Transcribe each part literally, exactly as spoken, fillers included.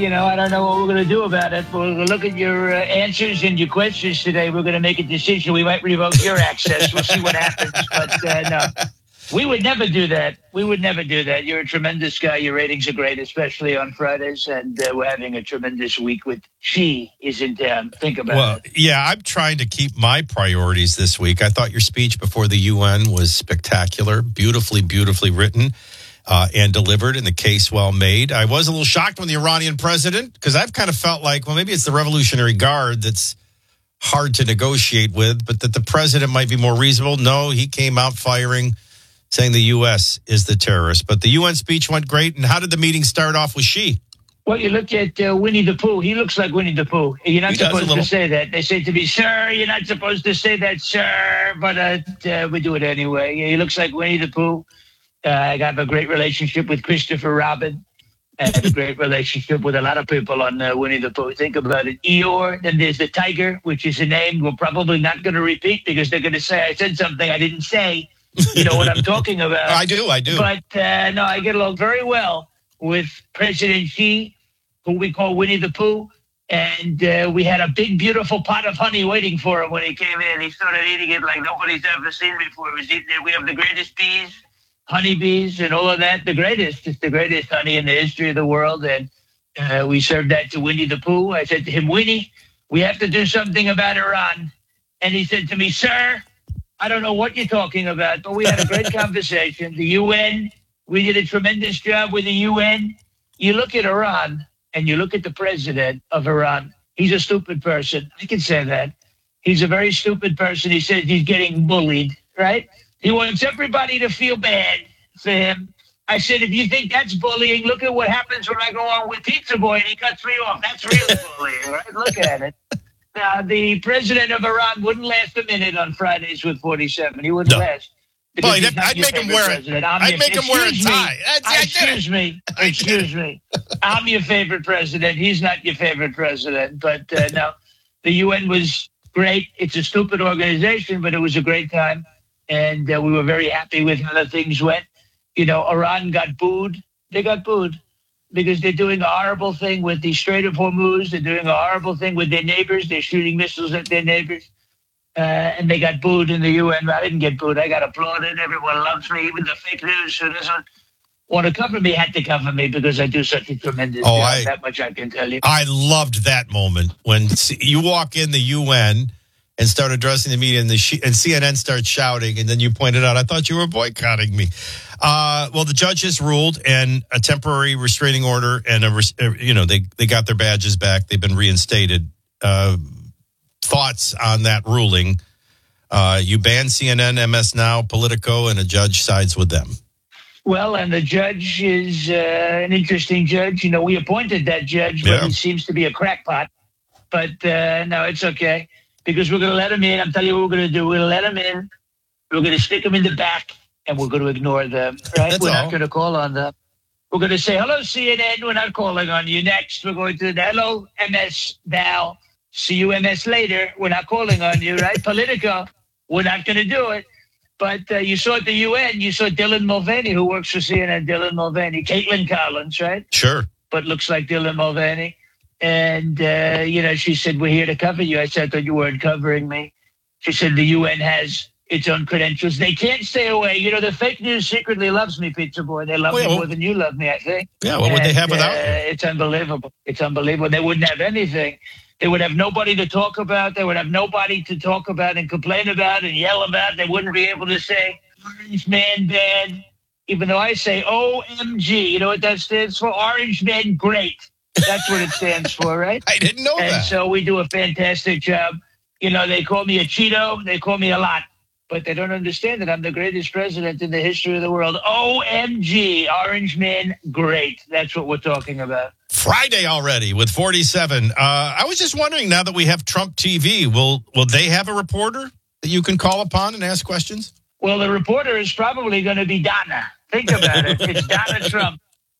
you know, I don't know what we're going to do about it. We're going to look at your uh, answers and your questions today. We're going to make a decision. We might revoke your access. We'll see what happens. But uh, no, we would never do that. We would never do that. You're a tremendous guy. Your ratings are great, especially on Fridays. And uh, we're having a tremendous week with She is in town. Think about well, it. Yeah, I'm trying to keep my priorities this week. I thought your speech before the U N was spectacular, beautifully, beautifully written. Uh, and delivered, and the case well made. I was a little shocked when the Iranian president, because I've kind of felt like, well, maybe it's the Revolutionary Guard that's hard to negotiate with, but that the president might be more reasonable. No, he came out firing, saying the U S is the terrorist. But the U N speech went great. And how did the meeting start off with She? Well, you look at uh, Winnie the Pooh. He looks like Winnie the Pooh. You're not He does a supposed little. to say that. They say to me, sir, you're not supposed to say that, sir. But uh, uh, we do it anyway. He looks like Winnie the Pooh. Uh, I have a great relationship with Christopher Robin. I have a great relationship with a lot of people on uh, Winnie the Pooh. Think about it. Eeyore, then there's the tiger, which is a name we're probably not going to repeat because they're going to say I said something I didn't say. You know what I'm talking about. I do, I do. But uh, no, I get along very well with President Xi, who we call Winnie the Pooh. And uh, we had a big, beautiful pot of honey waiting for him when he came in. He started eating it like nobody's ever seen before. He was eating it. We have the greatest bees. Honeybees and all of that, the greatest. It's the greatest honey in the history of the world. And uh, we served that to Winnie the Pooh. I said to him, Winnie, we have to do something about Iran. And he said to me, sir, I don't know what you're talking about, but we had a great conversation. The U N, we did a tremendous job with the U N. You look at Iran and you look at the president of Iran. He's a stupid person. I can say that. He's a very stupid person. He says he's getting bullied, right? He wants everybody to feel bad for him. I said, if you think that's bullying, look at what happens when I go on with Pizza Boy and he cuts me off. That's real bullying, right? Look at it. Now, the president of Iran wouldn't last a minute on Fridays with forty-seven. He wouldn't No. last. Well, I'd, I'd make him wear it. I'd make him wear a tie. Excuse me. Excuse me. I'm your favorite president. He's not your favorite president. But uh, no, the U N was great. It's a stupid organization, but it was a great time. And uh, we were very happy with how the things went. You know, Iran got booed. They got booed because they're doing a horrible thing with the Strait of Hormuz. They're doing a horrible thing with their neighbors. They're shooting missiles at their neighbors. Uh, and they got booed in the U N. I didn't get booed. I got applauded. Everyone loves me. Even the fake news who doesn't want to cover me had to cover me because I do such a tremendous oh, job. I, that much I can tell you. I loved that moment when you walk in the U N and start addressing the media, and, the and C N N starts shouting, and then you pointed out, I thought you were boycotting me. Uh, well, the judge has ruled, and a temporary restraining order, and a you know they they got their badges back. They've been reinstated. Uh, thoughts on that ruling? Uh, you ban C N N, M S Now, Politico, and a judge sides with them. Well, and the judge is uh, an interesting judge. You know, we appointed that judge, but yeah. he seems to be a crackpot. But uh, no, it's okay. Because we're going to let him in. I'm telling you what we're going to do. We're going to let him in. We're going to stick him in the back, and we're going to ignore them. Right? That's we're all. not going to call on them. We're going to say, hello, C N N. We're not calling on you. Next, we're going to, hello, M S Now. See you, M S later. We're not calling on you, right? Politico. We're not going to do it. But uh, you saw at the U N, you saw Dylan Mulvaney, who works for C N N, Dylan Mulvaney. Caitlin Collins, right? Sure. But looks like Dylan Mulvaney. And, uh, you know, she said, we're here to cover you. I said, I thought you weren't covering me. She said, the U N has its own credentials. They can't stay away. You know, the fake news secretly loves me, Pizza Boy. They love well, me well, more than you love me, I think. Yeah, what and, would they have without uh, you? It's unbelievable. It's unbelievable. They wouldn't have anything. They would have nobody to talk about. They would have nobody to talk about and complain about and yell about. They wouldn't be able to say, Orange Man bad, even though I say O M G. You know what that stands for? Orange Man Great. That's what it stands for, right? I didn't know and that. And so we do a fantastic job. You know, they call me a Cheeto. They call me a lot. But they don't understand that I'm the greatest president in the history of the world. O M G, Orange Man Great. That's what we're talking about. Friday already with forty-seven. Uh, I was just wondering, now that we have Trump T V, will will they have a reporter that you can call upon and ask questions? Well, the reporter is probably going to be Donna. Think about it. It's Donna Trump.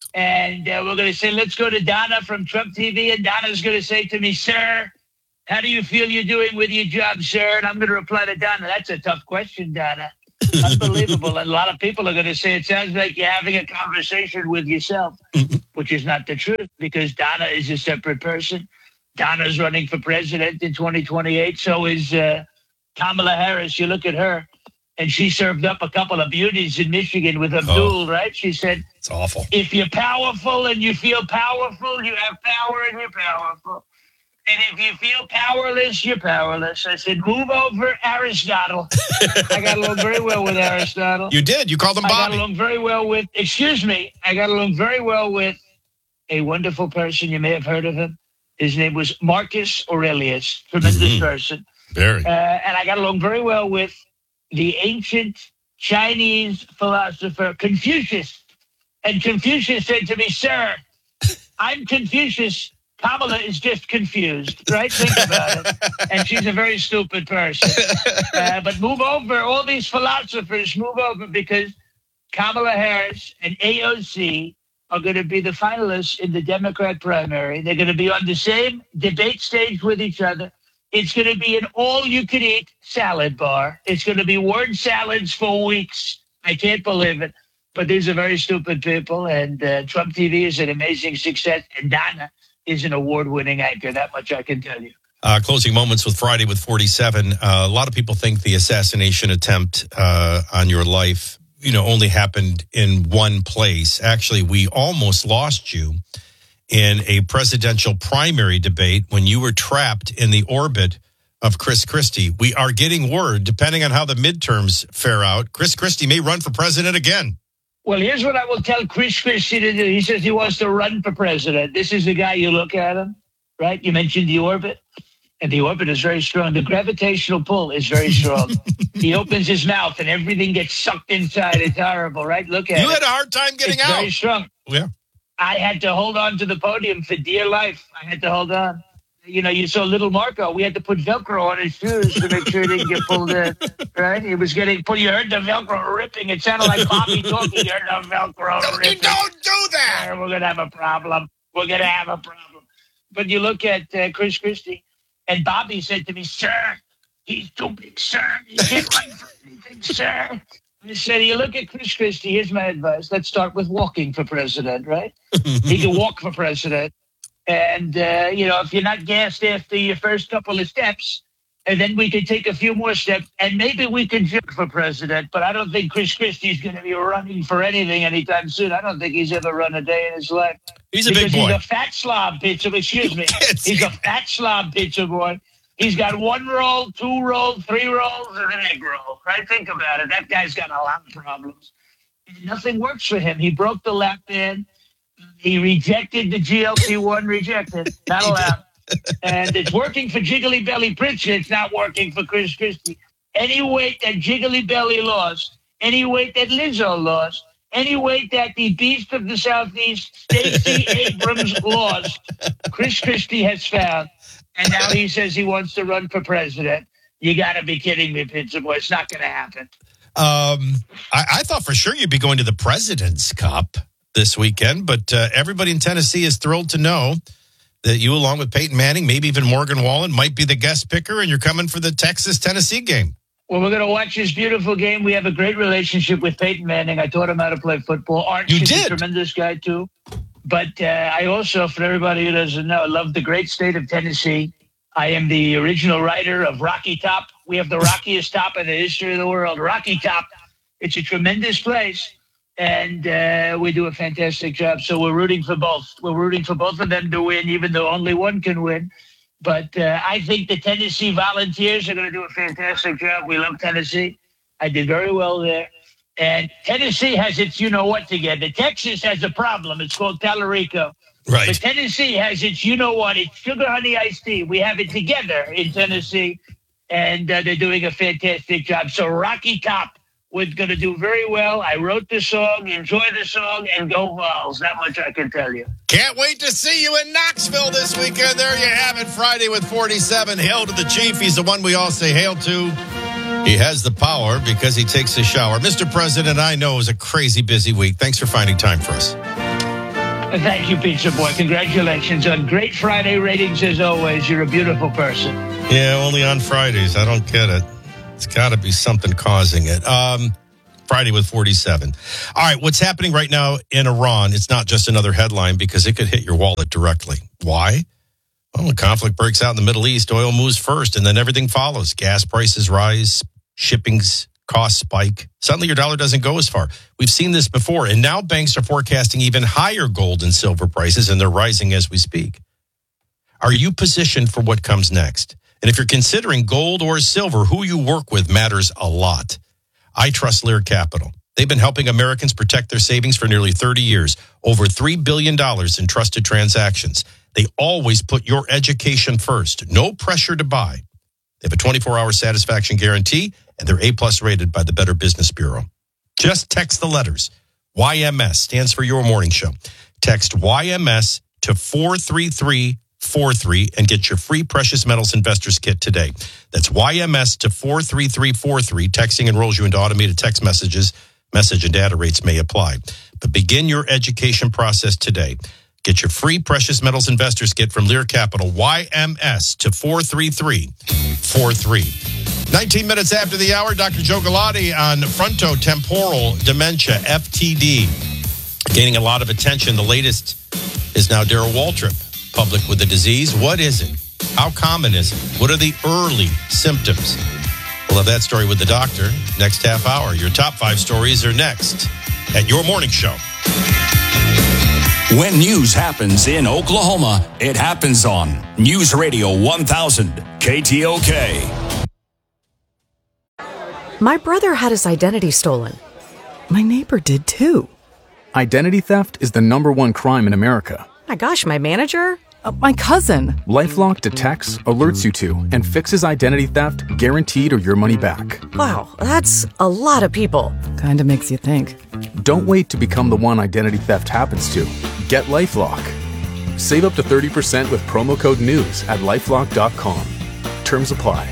And uh, we're going to say, let's go to Donna from Trump T V. And Donna's going to say to me, sir, how do you feel you're doing with your job, sir? And I'm going to reply to Donna, that's a tough question, Donna. Unbelievable. And a lot of people are going to say it sounds like you're having a conversation with yourself, which is not the truth because Donna is a separate person. Donna's running for president in twenty twenty-eight. So is uh, Kamala Harris. You look at her, and she served up a couple of beauties in Michigan with Abdul, oh, right? She said, it's awful. If you're powerful and you feel powerful, you have power and you're powerful. And if you feel powerless, you're powerless. I said, move over Aristotle. I got along very well with Aristotle. You did. You called him Bobby. I got along very well with, excuse me, I got along very well with a wonderful person. You may have heard of him. His name was Marcus Aurelius. Tremendous mm-hmm. person. Very. Uh, and I got along very well with the ancient Chinese philosopher Confucius. And Confucius said to me, sir, I'm Confucius. Kamala is just confused, right? Think about it. And she's a very stupid person. Uh, but move over. All these philosophers move over because Kamala Harris and A O C are going to be the finalists in the Democrat primary. They're going to be on the same debate stage with each other. It's going to be an all-you-can-eat salad bar. It's going to be word salads for weeks. I can't believe it. But these are very stupid people, and uh, Trump T V is an amazing success, and Donna is an award-winning anchor. That much I can tell you. Uh, closing moments with Friday with forty-seven. Uh, a lot of people think the assassination attempt uh, on your life, you know, only happened in one place. Actually, we almost lost you in a presidential primary debate when you were trapped in the orbit of Chris Christie. We are getting word, depending on how the midterms fare out, Chris Christie may run for president again. Well, here's what I will tell Chris Christie to do. He says he wants to run for president. This is the guy, you look at him, right? You mentioned the orbit, and the orbit is very strong. The gravitational pull is very strong. He opens his mouth, and everything gets sucked inside. It's horrible, right? Look at you it. You had a hard time getting it's out. It's very strong. Yeah. I had to hold on to the podium for dear life. I had to hold on. You know, you saw little Marco. We had to put Velcro on his shoes to make sure he didn't get pulled in, right? He was getting pulled. You heard the Velcro ripping. It sounded like Bobby talking. You heard the Velcro no, ripping. You don't do that. We're going to have a problem. We're going to have a problem. But you look at uh, Chris Christie, and Bobby said to me, sir, he's too big, sir. He can't run for anything, sir. I said, you look at Chris Christie, here's my advice. Let's start with walking for president, right? He can walk for president. And, uh, you know, if you're not gassed after your first couple of steps, and then we could take a few more steps, and maybe we can jump for president. But I don't think Chris Christie's going to be running for anything anytime soon. I don't think he's ever run a day in his life. He's a big boy. He's a fat slob pizza. Excuse me. He's a fat slob pizza boy. He's got one roll, two rolls, three rolls, and an egg roll. Right? Think about it. That guy's got a lot of problems. And nothing works for him. He broke the lap band. He rejected the G L P one, rejected, not allowed. And it's working for Jiggly Belly Pritchard. It's not working for Chris Christie. Any weight that Jiggly Belly lost, any weight that Lizzo lost, any weight that the Beast of the Southeast, Stacey Abrams, lost, Chris Christie has found. And now he says he wants to run for president. You got to be kidding me, Pizza Boy. It's not going to happen. Um, I, I thought for sure you'd be going to the President's Cup this weekend, but uh, everybody in Tennessee is thrilled to know that you, along with Peyton Manning, maybe even Morgan Wallen, might be the guest picker, and you're coming for the Texas-Tennessee game. Well, we're going to watch this beautiful game. We have a great relationship with Peyton Manning. I taught him how to play football. Arch you is did. a tremendous guy, too. But uh, I also, for everybody who doesn't know, love the great state of Tennessee. I am the original writer of Rocky Top. We have the rockiest top in the history of the world. Rocky Top. It's a tremendous place. And uh, we do a fantastic job. So we're rooting for both. We're rooting for both of them to win, even though only one can win. But uh, I think the Tennessee Volunteers are going to do a fantastic job. We love Tennessee. I did very well there. And Tennessee has its you-know-what together. Texas has a problem. It's called Tallarico. Right. But Tennessee has its you-know-what. It's sugar honey iced tea. We have it together in Tennessee. And uh, they're doing a fantastic job. So Rocky Top. We're going to do very well. I wrote the song, enjoy the song, and go Vols. That much I can tell you. Can't wait to see you in Knoxville this weekend. There you have it, Friday with forty-seven. Hail to the Chief. He's the one we all say hail to. He has the power because he takes a shower. Mister President, I know it was a crazy busy week. Thanks for finding time for us. Thank you, Pizza Boy. Congratulations on great Friday ratings as always. You're a beautiful person. Yeah, only on Fridays. I don't get it. It's got to be something causing it. Um, Friday with forty-seven. All right, what's happening right now in Iran? It's not just another headline because it could hit your wallet directly. Why? Well, when conflict breaks out in the Middle East, oil moves first and then everything follows. Gas prices rise, shipping's costs spike. Suddenly your dollar doesn't go as far. We've seen this before, and now banks are forecasting even higher gold and silver prices, and they're rising as we speak. Are you positioned for what comes next? And if you're considering gold or silver, who you work with matters a lot. I trust Lear Capital. They've been helping Americans protect their savings for nearly thirty years. Over three billion dollars in trusted transactions. They always put your education first. No pressure to buy. They have a twenty-four hour satisfaction guarantee, and they're A-plus rated by the Better Business Bureau. Just text the letters. Y M S stands for Your Morning Show. Text Y M S to four three three four three and get your free Precious Metals Investors Kit today. That's Y M S to four three three four three. Texting enrolls you into automated text messages. Message and data rates may apply. But begin your education process today. Get your free Precious Metals Investors Kit from Lear Capital. Y M S to four three three four three. nineteen minutes after the hour, Doctor Joe Galati on frontotemporal dementia, F T D. Gaining a lot of attention. The latest is now Darrell Waltrip, public with the disease. What is it? How common is it? What are the early symptoms? We'll have that story with the doctor next half hour. Your top five stories are next at Your Morning Show. When news happens in Oklahoma, it happens on News Radio one thousand K T O K. My brother had his identity stolen. My neighbor did too. Identity theft is the number one crime in America. My gosh, my manager? Uh, my cousin. LifeLock detects, alerts you to, and fixes identity theft guaranteed or your money back. Wow, that's a lot of people. Kinda makes you think. Don't wait to become the one identity theft happens to. Get LifeLock. Save up to thirty percent with promo code NEWS at lifelock dot com. Terms apply.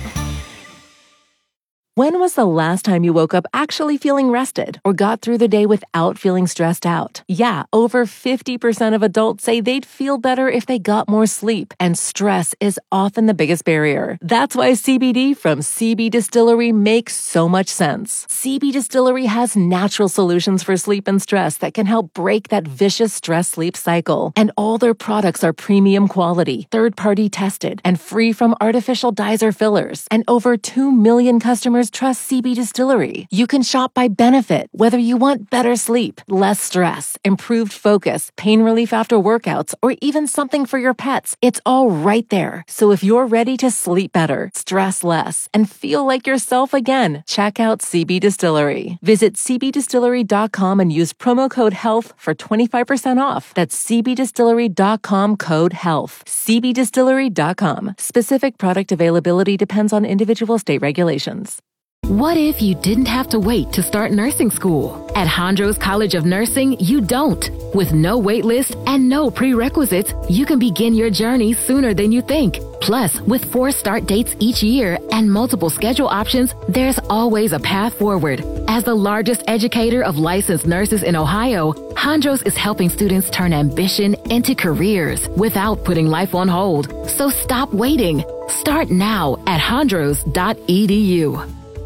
When was the last time you woke up actually feeling rested or got through the day without feeling stressed out? Yeah, over fifty percent of adults say they'd feel better if they got more sleep, and stress is often the biggest barrier. That's why C B D from C B Distillery makes so much sense. C B Distillery has natural solutions for sleep and stress that can help break that vicious stress-sleep cycle. And all their products are premium quality, third-party tested, and free from artificial dyes or fillers. And over two million customers trust C B Distillery. You can shop by benefit, whether you want better sleep, less stress, improved focus, pain relief after workouts, or even something for your pets. It's all right there. So if you're ready to sleep better, stress less, and feel like yourself again, check out C B Distillery. Visit c b distillery dot com and use promo code HEALTH for twenty-five percent off. That's c b distillery dot com code HEALTH. c b distillery dot com. Specific product availability depends on individual state regulations. What if you didn't have to wait to start nursing school? At Hondros College of Nursing, you don't. With no wait list and no prerequisites, you can begin your journey sooner than you think. Plus, with four start dates each year and multiple schedule options, there's always a path forward. As the largest educator of licensed nurses in Ohio, Hondros is helping students turn ambition into careers without putting life on hold. So stop waiting. Start now at hondros dot e d u.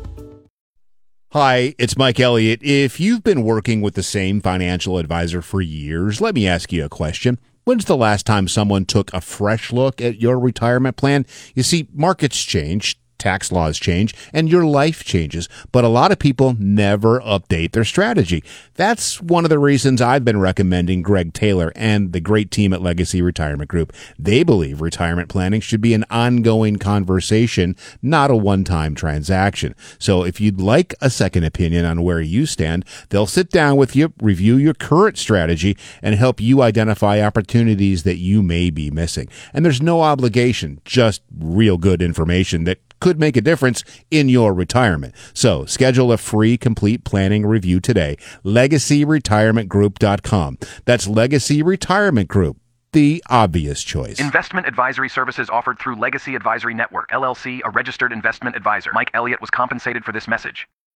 Hi, it's Mike Elliott. If you've been working with the same financial advisor for years, let me ask you a question. When's the last time someone took a fresh look at your retirement plan? You see, markets change, tax laws change, and your life changes, but a lot of people never update their strategy. That's one of the reasons I've been recommending Greg Taylor and the great team at Legacy Retirement Group. They believe retirement planning should be an ongoing conversation, not a one-time transaction. So if you'd like a second opinion on where you stand, they'll sit down with you, review your current strategy, and help you identify opportunities that you may be missing. And there's no obligation, just real good information that could make a difference in your retirement. So schedule a free complete planning review today. legacy retirement group dot com. That's Legacy Retirement Group, the obvious choice. Investment advisory services offered through Legacy Advisory Network, L L C, a registered investment advisor. Mike Elliott was compensated for this message.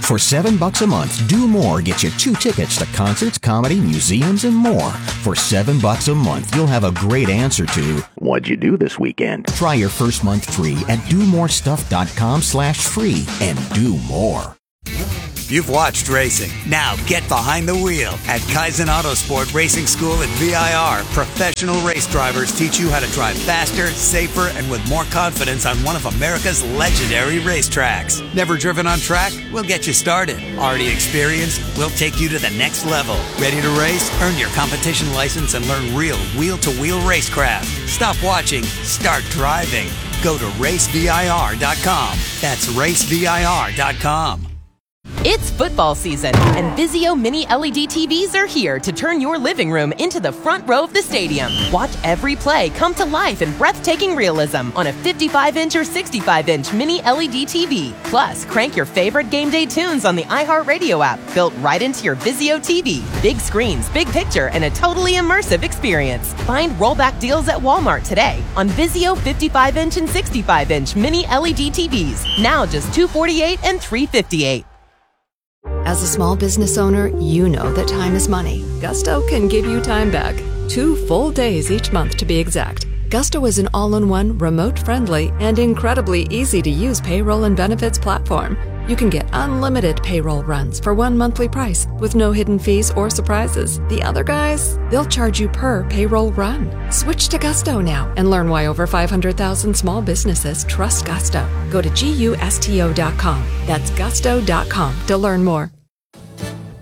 For seven bucks a month, Do More gets you two tickets to concerts, comedy, museums, and more. For seven bucks a month, you'll have a great answer to, what'd you do this weekend? Try your first month free at domorestuff.com slash free and do more. You've watched racing. Now get behind the wheel at Kaizen Autosport Racing School at V I R. Professional race drivers teach you how to drive faster, safer, and with more confidence on one of America's legendary racetracks. Never driven on track? We'll get you started. Already experienced? We'll take you to the next level. Ready to race? Earn your competition license and learn real wheel-to-wheel racecraft. Stop watching. Start driving. Go to race V I R dot com. That's race V I R dot com. It's football season, and Vizio Mini L E D T Vs are here to turn your living room into the front row of the stadium. Watch every play come to life in breathtaking realism on a fifty-five inch or sixty-five inch Mini L E D T V. Plus, crank your favorite game day tunes on the iHeartRadio app, built right into your Vizio T V. Big screens, big picture, and a totally immersive experience. Find rollback deals at Walmart today on Vizio fifty-five inch and sixty-five inch Mini L E D T Vs. Now just two hundred forty-eight dollars and three hundred fifty-eight dollars. As a small business owner, you know that time is money. Gusto can give you time back. Two full days each month to be exact. Gusto is an all-in-one, remote-friendly, and incredibly easy-to-use payroll and benefits platform. You can get unlimited payroll runs for one monthly price with no hidden fees or surprises. The other guys, they'll charge you per payroll run. Switch to Gusto now and learn why over five hundred thousand small businesses trust Gusto. Go to gusto dot com. That's gusto dot com to learn more.